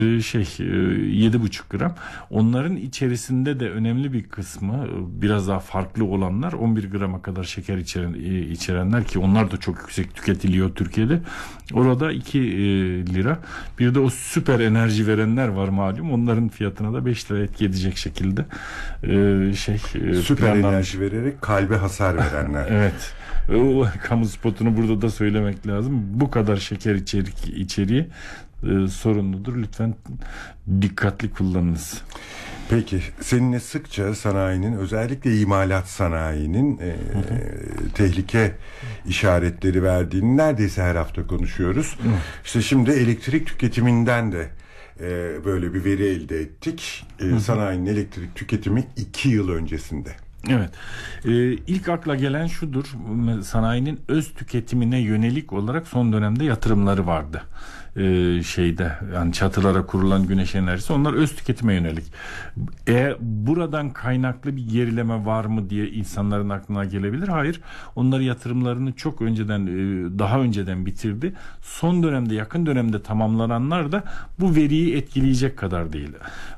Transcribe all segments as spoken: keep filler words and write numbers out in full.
şey yedi buçuk gram. Onların içerisinde de önemli bir kısmı, biraz daha farklı olanlar on bir grama kadar şeker içeren, içerenler ki onlar da çok yüksek tüketiliyor Türkiye'de. Orada iki lira. Bir de o süper enerji verenler var malum. Onların fiyatına da beş lira etki edecek şekilde şey süper enerji vererek kalbe hasar verenler. Evet. O kamu spotunu burada da söylemek lazım. Bu kadar şeker içerik içeriği e, sorunludur. Lütfen dikkatli kullanınız. Peki, seninle sıkça sanayinin, özellikle imalat sanayinin e, tehlike işaretleri verdiğini neredeyse her hafta konuşuyoruz. Hı. İşte şimdi elektrik tüketiminden de e, böyle bir veri elde ettik. E, sanayinin elektrik tüketimi iki yıl öncesinde. Evet. Ee, ilk akla gelen şudur. Sanayinin öz tüketimine yönelik olarak son dönemde yatırımları vardı. Ee, şeyde yani çatılara kurulan güneş enerjisi, onlar öz tüketime yönelik. E, buradan kaynaklı bir gerileme var mı diye insanların aklına gelebilir. Hayır. Onlar yatırımlarını çok önceden, daha önceden bitirdi. Son dönemde, yakın dönemde tamamlananlar da bu veriyi etkileyecek kadar değil.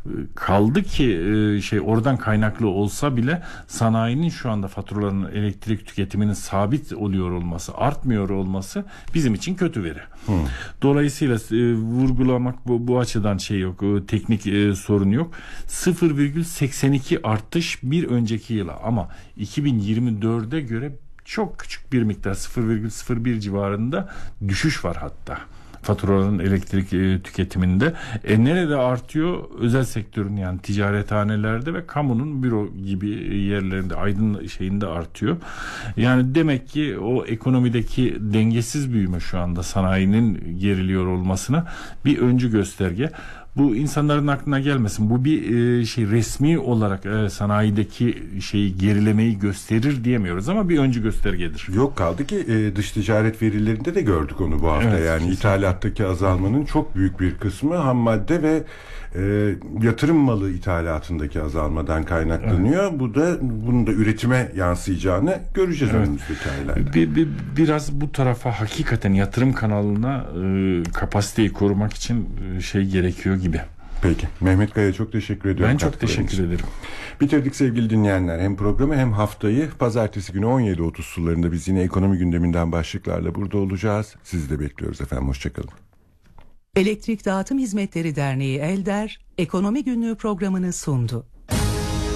Kaldı ki şey oradan kaynaklı olsa bile sanayinin şu anda faturalarının, elektrik tüketiminin sabit oluyor olması, artmıyor olması bizim için kötü veri. Hmm. Dolayısıyla e, vurgulamak bu, bu açıdan şey yok, e, teknik e, sorun yok. sıfır virgül seksen iki artış bir önceki yıla, ama iki bin yirmi dörde göre çok küçük bir miktar, sıfır virgül sıfır bir civarında düşüş var hatta faturaların elektrik e, tüketiminde. E nerede artıyor? Özel sektörün, yani ticarethanelerde ve kamunun büro gibi yerlerinde, aydın şeyinde artıyor. Yani demek ki o ekonomideki dengesiz büyüme şu anda sanayinin geriliyor olmasına bir öncü gösterge. Bu insanların aklına gelmesin. Bu bir e, şey resmi olarak e, sanayideki şeyi, gerilemeyi gösterir diyemiyoruz ama bir öncü göstergedir. Yok, kaldı ki e, dış ticaret verilerinde de gördük onu bu hafta. Evet, yani kesinlikle. İthalattaki azalmanın çok büyük bir kısmı ham madde ve e, yatırım malı ithalatındaki azalmadan kaynaklanıyor. Evet. Bu da bunun da üretime yansıyacağını göreceğiz evet. önümüzdeki aylarda. Bir, bir, biraz bu tarafa hakikaten yatırım kanalına e, kapasiteyi korumak için e, şey gerekiyor gibi. Peki. Mehmet Kaya, çok teşekkür ediyorum. Ben çok teşekkür ederim. Bitirdik sevgili dinleyenler. Hem programı hem haftayı pazartesi günü on yedi otuz sularında biz yine ekonomi gündeminden başlıklarla burada olacağız. Sizi de bekliyoruz efendim. Hoşçakalın. Elektrik Dağıtım Hizmetleri Derneği ELDER, Ekonomi Günlüğü programını sundu.